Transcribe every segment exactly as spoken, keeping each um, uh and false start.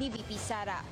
ni V P Sara.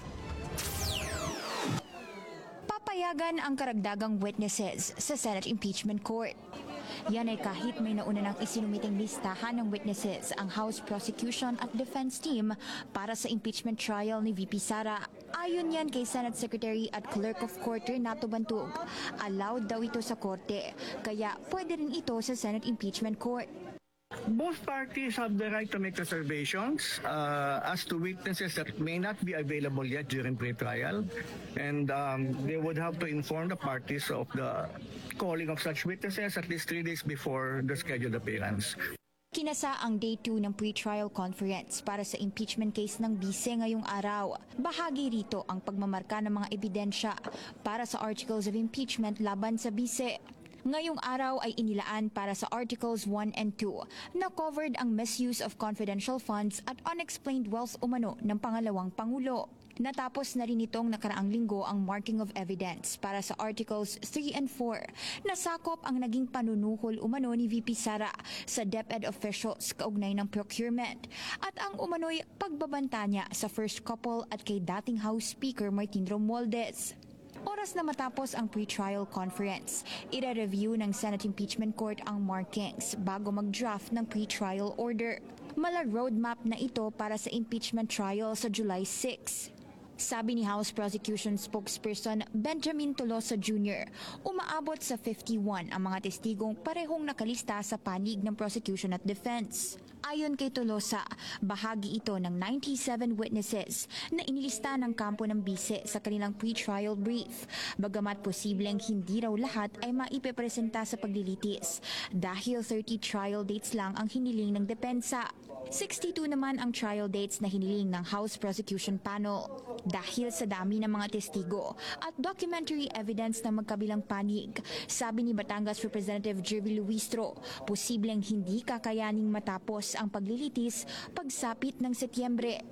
Papayagan ang karagdagang witnesses sa Senate Impeachment Court. Yan ay kahit may nauna ng isinumiting listahan ng witnesses ang House Prosecution at Defense Team para sa impeachment trial ni V P Sara. Ayon yan kay Senate Secretary at Clerk of Court Renato Bantug, allowed daw ito sa korte, kaya pwede rin ito sa Senate Impeachment Court. Both parties have the right to make reservations uh, as to witnesses that may not be available yet during pre-trial, and um, they would have to inform the parties of the calling of such witnesses at least three days before the scheduled appearance. Kinasa ang day two ng pre-trial conference para sa impeachment case ng bise ngayong araw. Bahagi rito ang pagmamarka ng mga ebidensya para sa articles of impeachment laban sa bise. Ngayong araw ay inilaan para sa Articles one and two na covered ang misuse of confidential funds at unexplained wealth umano ng pangalawang Pangulo. Natapos na rin itong nakaraang linggo ang marking of evidence para sa Articles three and four na sakop ang naging panunuhol umano ni V P Sara sa DepEd officials kaugnay ng procurement at ang umano'y pagbabanta niya sa first couple at kay dating House Speaker Martin Romualdez. Oras na matapos ang pre-trial conference, ire-review ng Senate Impeachment Court ang markings bago mag-draft ng pre-trial order. Mala roadmap na ito para sa impeachment trial sa July sixth. Sabi ni House Prosecution Spokesperson Benjamin Tolosa Junior, umaabot sa fifty-one ang mga testigong parehong nakalista sa panig ng prosecution at defense. Ayon kay Tolosa, bahagi ito ng ninety-seven witnesses na inilista ng kampo ng bise sa kanilang pre-trial brief, bagamat posibleng hindi raw lahat ay maipepresenta sa paglilitis dahil thirty trial dates lang ang hiniling ng depensa. sixty-two naman ang trial dates na hiniling ng House Prosecution Panel. Dahil sa dami ng mga testigo at documentary evidence ng magkabilang panig, sabi ni Batangas Representative Jervy Luistro, posibleng hindi kakayaning matapos ang paglilitis pagsapit ng Setyembre.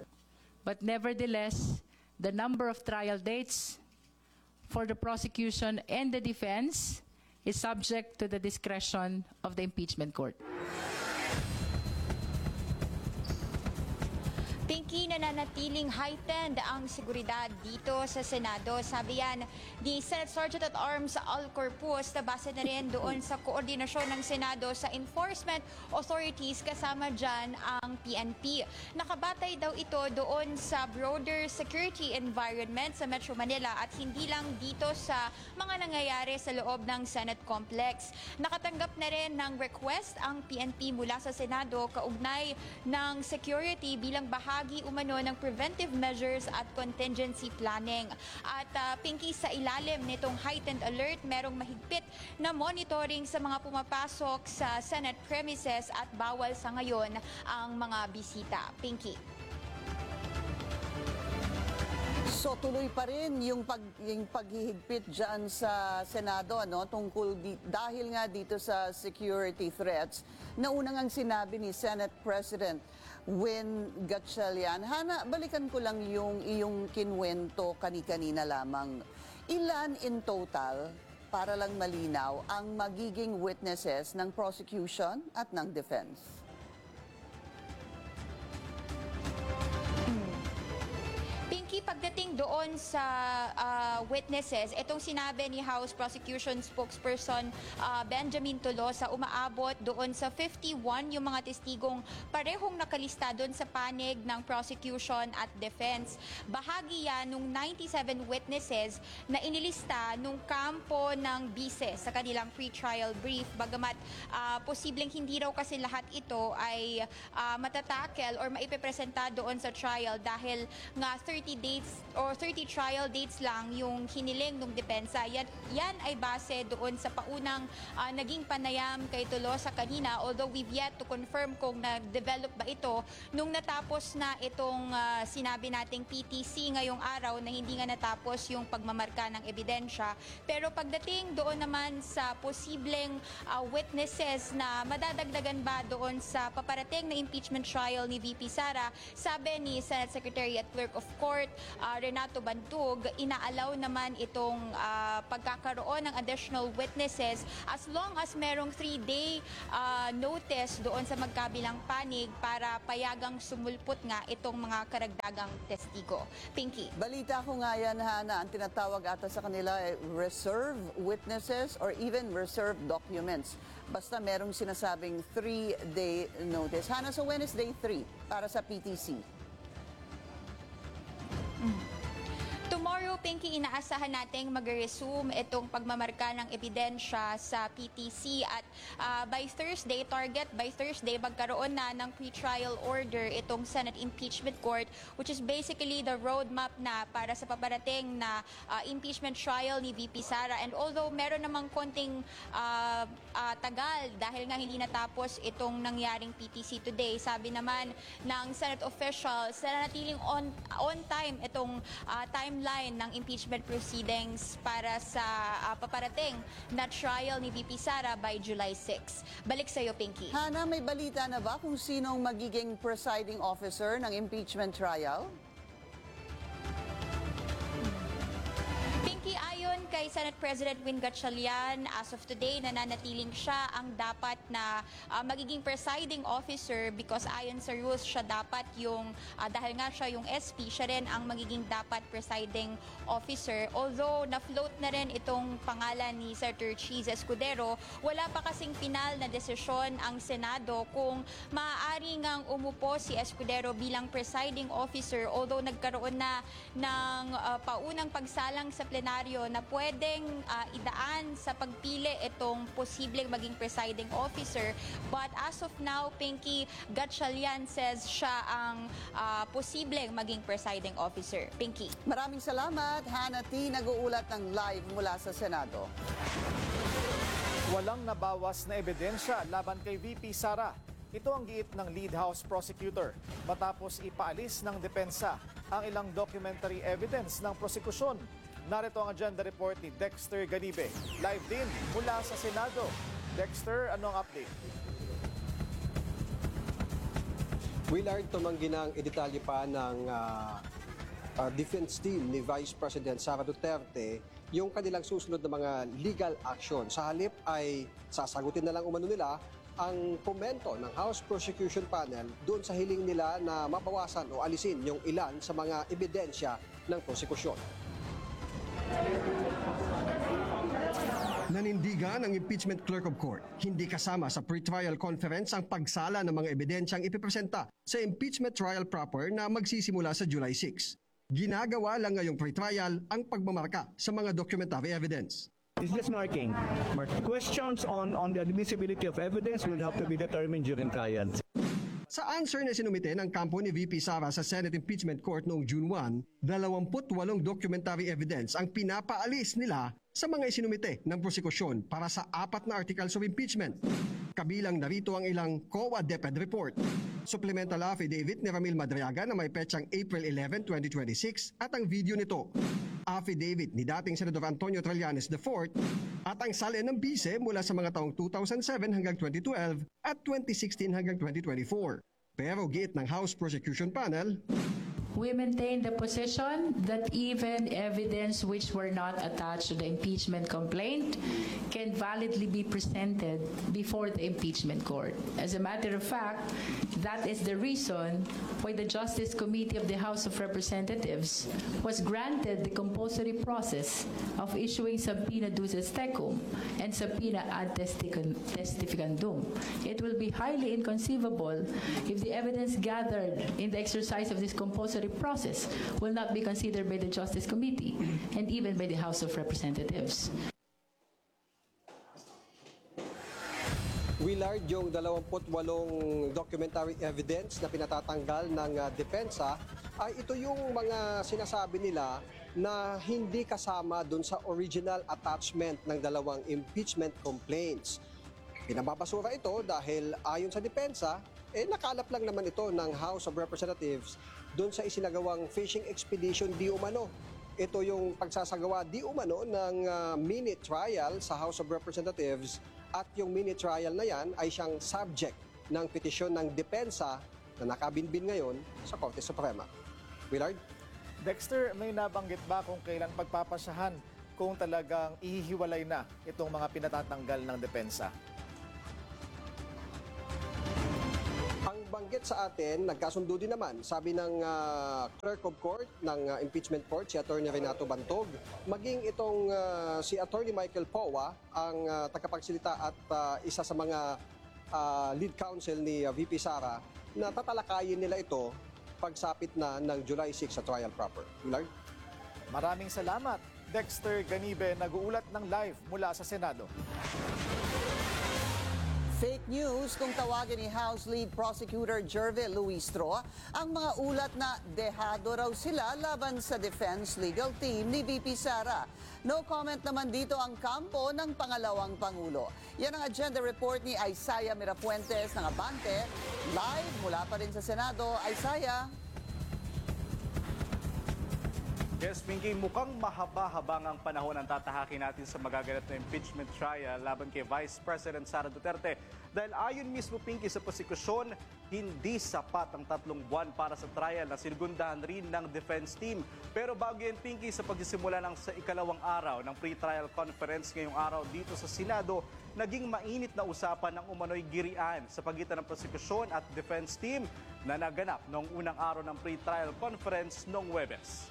But nevertheless, the number of trial dates for the prosecution and the defense is subject to the discretion of the impeachment court. Pinky, nananatiling heightened ang seguridad dito sa Senado. Sabi yan ni Senate Sergeant at Arms Al Corpus na base na rin doon sa koordinasyon ng Senado sa enforcement authorities kasama dyan ang P N P. Nakabatay daw ito doon sa broader security environment sa Metro Manila at hindi lang dito sa mga nangyayari sa loob ng Senate Complex. Nakatanggap na rin ng request ang P N P mula sa Senado kaugnay ng security bilang bahagi umano ng preventive measures at contingency planning. At uh, Pinky, sa ilalim nitong heightened alert, merong mahigpit na monitoring sa mga pumapasok sa Senate premises at bawal sa ngayon ang mga bisita. Pinky. So tuloy pa rin yung, pag, yung paghihigpit dyan sa Senado, ano, tungkol di, dahil nga dito sa security threats na unang ang sinabi ni Senate President Win Gatchalian. Hana, balikan ko lang yung iyong kinwento kani-kanina lamang. Ilan in total, para lang malinaw, ang magiging witnesses ng prosecution at ng defense? Pinky, pagdating doon sa uh, witnesses, itong sinabi ni House Prosecution Spokesperson uh, Benjamin Tolosa, umaabot doon sa fifty-one yung mga testigong parehong nakalista doon sa panig ng prosecution at defense. Bahagi yan nung ninety-seven witnesses na inilista nung kampo ng bise sa kanilang pre-trial brief. Bagamat uh, posibleng hindi raw kasi lahat ito ay uh, matatakel or maipepresenta doon sa trial dahil nga thirty dates or thirty trial dates lang yung hiniling ng depensa. Yan, yan ay base doon sa paunang uh, naging panayam kay Tolosa kanina, although we've yet to confirm kung nag-develop ba ito nung natapos na itong uh, sinabi nating P T C ngayong araw na hindi nga natapos yung pagmamarka ng ebidensya. Pero pagdating doon naman sa posibleng uh, witnesses na madadagdagan ba doon sa paparating na impeachment trial ni V P Sara, sabi ni Senate Secretary at Clerk of Court ah, Renato Bantug, inaalaw naman itong ah, pagkakaroon ng additional witnesses as long as merong three-day ah, notice doon sa magkabilang panig para payagang sumulpot nga itong mga karagdagang testigo. Pinky. Balita ko nga yan, Hana, ang tinatawag ata sa kanila ay reserve witnesses or even reserve documents. Basta merong sinasabing three-day notice. Hana, so when is day three para sa P T C? Tomorrow, Pinky, inaasahan nating mag-resume itong pagmamarka ng ebidensya sa P T C at uh, by Thursday, target by Thursday, magkaroon na ng pre-trial order itong Senate Impeachment Court, which is basically the roadmap na para sa paparating na uh, impeachment trial ni V P Sara. And although meron namang konting uh, uh, tagal dahil nga hindi natapos itong nangyaring P T C today, sabi naman ng Senate officials na natiling on, on time itong uh, time line ng impeachment proceedings para sa uh, paparating na trial ni V P Sara by July sixth. Balik sa iyo, Pinky. Hana, may balita na ba kung sinong magiging presiding officer ng impeachment trial? Pinky, ayon kay Senate President Win Gatchalian, as of today, nananatiling siya ang dapat na uh, magiging presiding officer because ayon sa rules, siya dapat yung, uh, dahil nga siya yung S P, siya rin ang magiging dapat presiding officer. Although, na-float na rin itong pangalan ni Senator Cheese Escudero, wala pa kasing final na desisyon ang Senado kung maaari ngang umupo si Escudero bilang presiding officer, although nagkaroon na ng uh, paunang pagsalang sa plenaryo na pwedeng uh, idaan sa pagpili itong posibleng maging presiding officer. But as of now, Pinky, Gatchalian says siya ang uh, posibleng maging presiding officer. Pinky. Maraming salamat, Hana T. Nag-uulat ng live mula sa Senado. Walang nabawas na ebidensya laban kay V P Sara. Ito ang giit ng lead house prosecutor matapos ipaalis ng depensa ang ilang documentary evidence ng prosekusyon. Narito ang agenda report ni Dexter Ganibe. Live din mula sa Senado. Dexter, ano ang update? Willard, tumanggi ng idetalye pa ng uh, uh, defense team ni Vice President Sara Duterte yung kanilang susunod na mga legal action. Sa halip ay sasagutin na lang umano nila ang komento ng House Prosecution Panel doon sa hiling nila na mabawasan o alisin yung ilan sa mga ebidensya ng prosekusyon. Nanindigan ang impeachment clerk of court. Hindi kasama sa pre-trial conference ang pagsala ng mga ebidensyang ipipresenta sa impeachment trial proper na magsisimula sa July sixth. Ginagawa lang ngayong pre-trial ang pagmamarka sa mga documentary evidence. It's just marking. Questions on, on the admissibility of evidence will have to be determined during trial. Sa answer na sinumite ng kampo ni V P Sara sa Senate Impeachment Court noong June first, twenty-eight documentary evidence ang pinapaalis nila sa mga isinumite ng prosekusyon para sa apat na articles of impeachment. Kabilang narito ang ilang C O A DepEd report, supplemental affidavit ni Ramil Madriaga na may petsang April eleventh, twenty twenty-six at ang video nito, affidavit ni dating Senador Antonio Trillanes the fourth at ang sale ng bise mula sa mga taong two thousand seven hanggang twenty twelve at twenty sixteen hanggang twenty twenty-four. Pero giit ng House Prosecution Panel, We maintain the position that even evidence which were not attached to the impeachment complaint can validly be presented before the impeachment court. As a matter of fact, that is the reason why the Justice Committee of the House of Representatives was granted the compulsory process of issuing subpoena duces tecum and subpoena ad testificandum. It will be highly inconceivable if the evidence gathered in the exercise of this compulsory process will not be considered by the Justice Committee and even by the House of Representatives. Willard, yung twenty-eight documentary evidence na pinatatanggal ng uh, depensa ay ito yung mga sinasabi nila na hindi kasama dun sa original attachment ng dalawang impeachment complaints. Pinababasura ito dahil ayon sa depensa, eh nakalap lang naman ito ng House of Representatives doon sa isinagawang fishing expedition di umano. Ito yung pagsasagawa di umano ng uh, mini trial sa House of Representatives at yung mini trial na yan ay siyang subject ng petisyon ng depensa na nakabinbin ngayon sa Korte Suprema. Willard? Dexter, may nabanggit ba kung kailan pagpapasyahan kung talagang ihihiwalay na itong mga pinatatanggal ng depensa? Ang banggit sa atin, nagkasundo din naman, sabi ng ah, clerk of court ng ah, impeachment court, si Attorney Renato Bantog, maging itong ah, si Attorney Michael Powa, ang ah, tagapagsalita at ah, isa sa mga ah, lead counsel ni ah, V P Sara, na tatalakayin nila ito pagsapit na ng July sixth sa trial proper. Millard? Maraming salamat. Dexter Ganibe, nag-uulat ng live mula sa Senado. Fake news kung tawagin ni House Lead Prosecutor Jervy Luistro ang mga ulat na dehado raw sila laban sa defense legal team ni V P Sara. No comment naman dito ang kampo ng pangalawang Pangulo. Yan ang agenda report ni Isaiah Mirafuentes ng Abante. Live mula pa rin sa Senado. Isaiah. Yes, Pinky, mukhang mahaba-habang ang panahon ang tatahakin natin sa magaganap na impeachment trial laban kay Vice President Sara Duterte. Dahil ayon mismo, Pinky, sa prosekusyon, hindi sapat ang tatlong buwan para sa trial na sinundahan rin ng defense team. Pero bago yan, Pinky, sa pagsisimula ng sa ikalawang araw ng pre-trial conference ngayong araw dito sa Senado, naging mainit na usapan ng umano'y girian sa pagitan ng prosekusyon at defense team na naganap noong unang araw ng pre-trial conference noong Huwebes.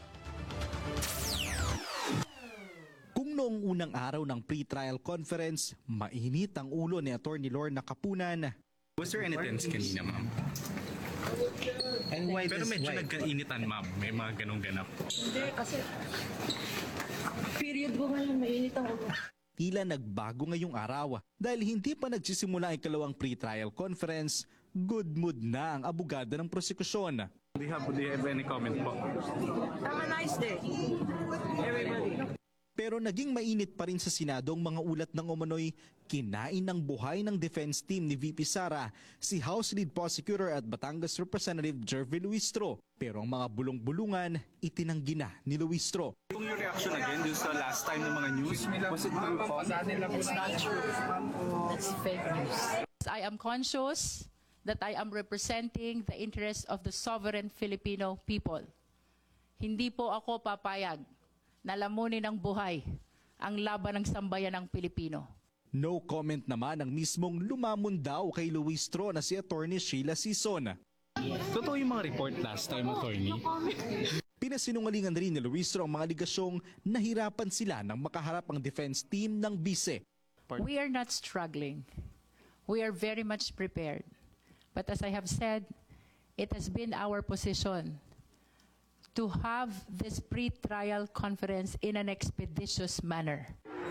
Kung noong unang araw ng pre-trial conference, mainit ang ulo ni Attorney Lorna Capunan. Was there any tense kanina, ma'am? And why Pero this, medyo why? nagkainitan, ma'am. May mga ganong ganap. Hindi, kasi period ko ngayon, mainit ang ulo. Tila nagbago ngayong araw dahil hindi pa nagsisimula ang ikalawang pre-trial conference, good mood na ang abogada ng prosekusyon. Do you have, do you have any comment po? Have a nice day, everybody. Pero naging mainit pa rin sa Senado ang mga ulat ng umano'y kinain ng buhay ng defense team ni V P Sara, si House Lead Prosecutor at Batangas Representative Jervy Luistro. Pero ang mga bulong-bulungan, itinanggi na ni Luistro. Kung your reaction again dun sa last time ng mga news, was it true po? It's not true. It's fake news. I am conscious that I am representing the interests of the sovereign Filipino people. Hindi po ako papayag na lamunin ng buhay ang laban ng sambayan ng Pilipino. No comment naman ang mismong lumamon daw kay Luistro na si Attorney Sheila Sison. Totoo yung mga report last time, attorney? Pinasinungalingan rin ni Luistro ang mga ligasyong nahirapan sila nang makaharap ang defense team ng bise. We are not struggling. We are very much prepared. But as I have said, it has been our position to have this pre-trial conference in an expeditious manner.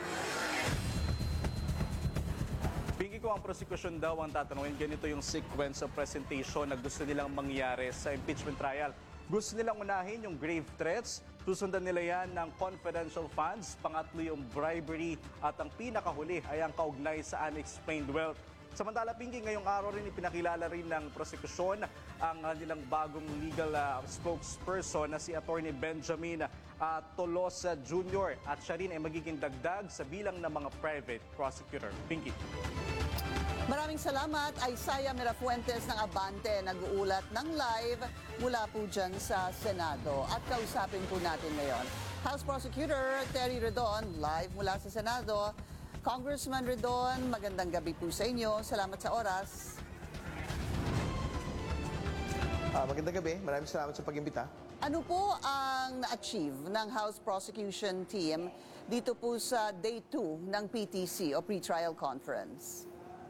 Pinky ko ang prosecution daw ang tatanungin, ganito yung sequence of presentation na gusto nilang mangyari sa impeachment trial. Gusto nilang unahin yung grave threats, susundan nila yan ng confidential funds, pangatlo yung bribery, at ang pinakahuli ay ang kaugnay sa unexplained wealth. Samantala, Pinky, ngayong araw rin ipinakilala rin ng prosekusyon ang uh, nilang bagong legal uh, spokesperson na si Attorney Benjamin uh, Tolosa Junior At siya rin ay magiging dagdag sa bilang ng mga private prosecutor. Pinky. Maraming salamat, Isaiah Mirafuentes ng Abante, nag-uulat ng live mula po dyan sa Senado. At kausapin po natin ngayon, House Prosecutor Terry Redon, live mula sa Senado. Congressman Redon, magandang gabi po sa inyo. Salamat sa oras. Uh, magandang gabi. Maraming salamat sa pag-imbita. Ano po ang na-achieve ng House Prosecution Team dito po sa Day two ng P T C o Pre-Trial Conference?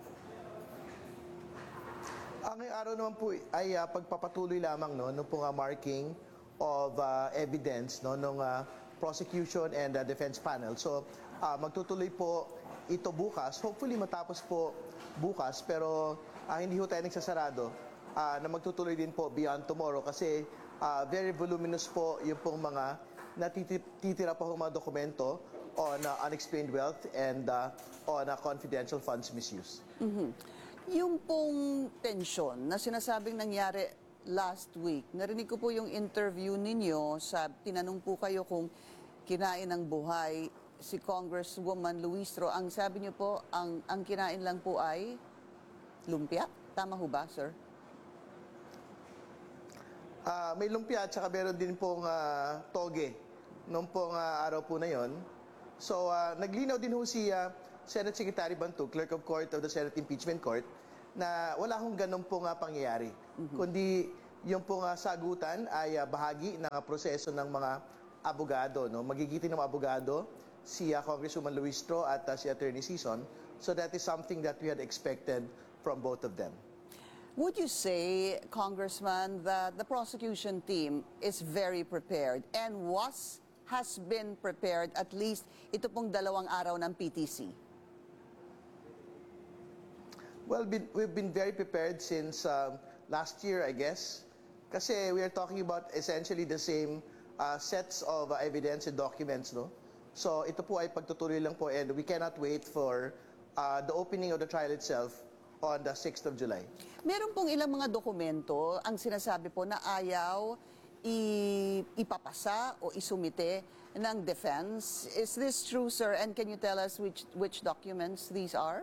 Ang ngayong araw naman po ay uh, pagpapatuloy lamang no, no pong uh, marking of uh, evidence no, ng uh, prosecution and uh, defense panel. So, uh, magtutuloy po ito bukas. Hopefully matapos po bukas, pero uh, hindi ho tayo nagsasarado uh, na magtutuloy din po beyond tomorrow kasi uh, very voluminous po yung pong mga natitira po mga dokumento on uh, unexplained wealth and uh, on uh, confidential funds misuse. Mm-hmm. Yung pong tensyon na sinasabing nangyari last week, narinig ko po yung interview ninyo, sa, tinanong po kayo kung kinain ng buhay si Congresswoman Luistro. Ang sabi niyo po, ang, ang kinain lang po ay lumpia? Tama ho ba, sir? Ah, may lumpia at saka meron din pong ah, toge noong pong ah, araw po na yon. So, ah, naglinaw din ho si ah, Senate Secretary Bantu, Clerk of Court of the Senate Impeachment Court, na wala hong ganun pong ah, pangyayari. Kundi yung pong ah, sagutan ay ah, bahagi ng ah, proseso ng mga abogado. No? Magigiting ng mga abogado, si ah, Congresswoman Luistro at ah, si Attorney Sison. So that is something that we had expected from both of them. Would you say, Congressman, that the prosecution team is very prepared and was, has been prepared at least ito pong dalawang araw ng P T C? Well, been, we've been very prepared since um, last year, I guess. Kasi we are talking about essentially the same uh, sets of uh, evidence and documents, no? So ito po ay pagtutuloy lang po and we cannot wait for uh, the opening of the trial itself on the sixth of July. Meron pong ilang mga dokumento ang sinasabi po na ayaw i- ipapasa o isumite ng defense. Is this true, sir? And can you tell us which which documents these are?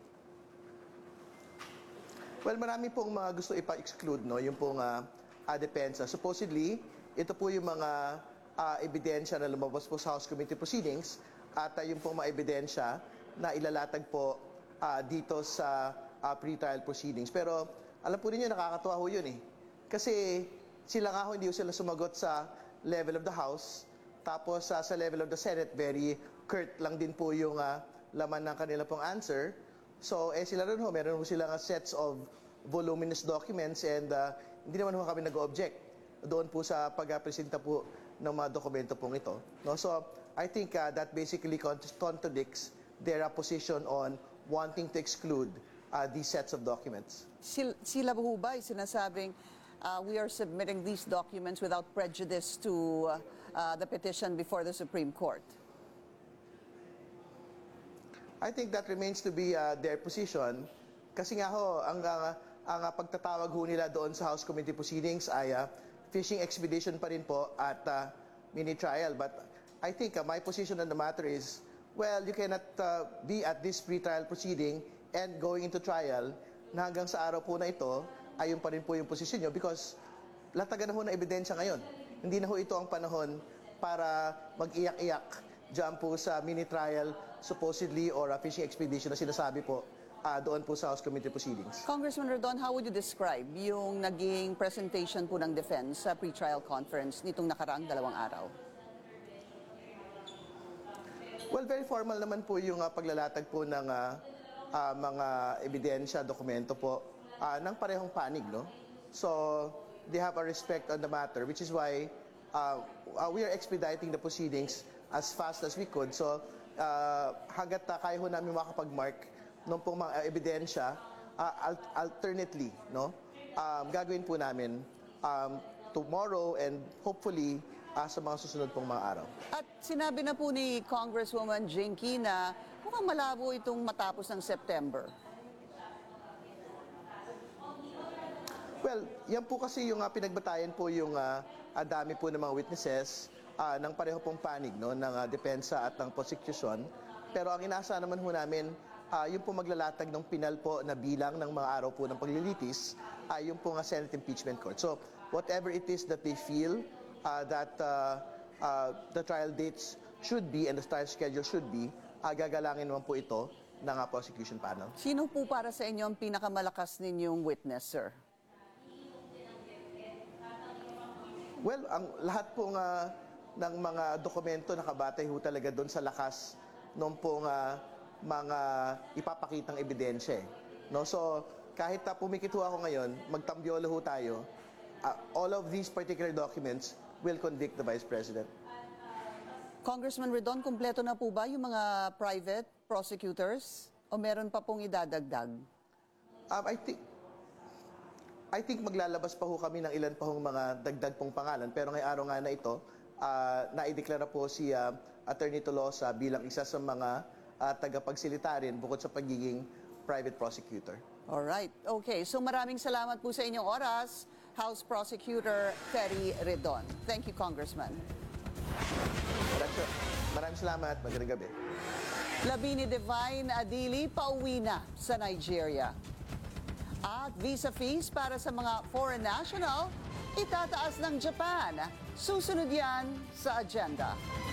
Well, marami pong mga gusto ipa-exclude, no? Yung pong uh, uh, depensa. Supposedly, ito po yung mga uh, ebidensya na lumabas po sa House Committee proceedings at uh, yung pong mga ebidensya na ilalatag po uh, dito sa uh, pre-trial proceedings. Pero alam po ninyo, nakakatuwa ho yun eh. Kasi sila nga ho, hindi ho sila sumagot sa level of the House. Tapos uh, sa level of the Senate, very curt lang din po yung uh, laman ng kanila pong answer. So eh sila rin ho, meron ho sila nga sets of voluminous documents and uh, hindi naman ho kami nag-object doon po sa pag-presenta po ng mga dokumento pong ito. No? So I think uh, that basically contradicts their uh, position on wanting to exclude uh, these sets of documents. Sil- Sila po ba ay sinasabing uh, we are submitting these documents without prejudice to uh, uh, the petition before the Supreme Court? I think that remains to be uh, their position. Kasi nga ho, ang, uh, ang uh, pagtatawag ho nila doon sa House Committee proceedings ay uh, fishing expedition pa rin po at uh, mini-trial. But I think uh, my position on the matter is, well, you cannot uh, be at this pre-trial proceeding and going into trial na hanggang sa araw po na ito, ayun pa rin po yung posisyon nyo because latagan na ho na ebidensya ngayon. Hindi na ho ito ang panahon para mag-iyak-iyak dyan po sa mini-trial supposedly or a fishing expedition na sinasabi po uh, doon po sa House Committee proceedings. Congressman Rodon, how would you describe yung naging presentation po ng defense sa pre-trial conference nitong nakaraang dalawang araw? Well, very formal naman po yung uh, paglalatag po ng uh, uh, mga ebidensya, dokumento po uh, ng parehong panig, no? So, they have a respect on the matter, which is why uh, uh, we are expediting the proceedings as fast as we could. So, uh, hanggat uh, kaya ho namin makapag-mark ng pong mga ebidensya, uh, al- alternately, no? Um, gagawin po namin um, tomorrow and hopefully uh, sa mga susunod pong mga araw. At sinabi na po ni Congresswoman Jinky na mukhang malabo itong matapos ng September. Well, yan po kasi yung uh, pinagbatayan po yung uh, uh, dami po ng mga witnesses uh, ng pareho pong panig, no, ng uh, depensa at ng prosecution. Pero ang inaasahan naman po namin, uh, yung po maglalatag ng pinal po na bilang ng mga araw po ng paglilitis, uh, yung po nga Senate Impeachment Court. So, whatever it is that they feel uh, that uh, uh, the trial dates should be and the trial schedule should be, uh, gagalangin naman po ito ng uh, prosecution panel. Sino po para sa inyo ang pinakamalakas ninyong witness, sir? Well, ang lahat pong uh, ng mga dokumento nakabatay ho talaga doon sa lakas ng pong uh, mga ipapakitang ebidensya. Eh. No? So, kahit uh, pumikit ho ako ngayon, magtambyolo ho tayo, uh, all of these particular documents will convict the Vice President. Congressman Redon, kumpleto na po ba yung mga private prosecutors o meron pa pong idadagdag? Um, I think I think maglalabas pa ho kami ng ilan pa hong mga dagdag pong pangalan. Pero ngayong araw nga na ito, uh, naideklara po si uh, Attorney Tolosa bilang isa sa mga uh, tagapagsilita rin bukod sa pagiging private prosecutor. Alright. Okay. So maraming salamat po sa inyong oras, House Prosecutor Terry Redon. Thank you, Congressman. Maraming, maraming salamat. Magandang gabi. Labini Divine Adili pauwi na sa Nigeria. At visa fees para sa mga foreign national itataas ng Japan. Susunod yan sa agenda.